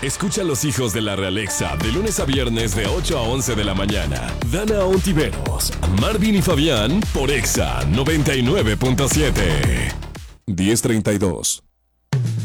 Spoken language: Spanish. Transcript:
Escucha a los hijos de la Realexa de lunes a viernes de 8 a 11 de la mañana. Dana Ontiveros, Marvin y Fabián por Exa 99.7. 10:32.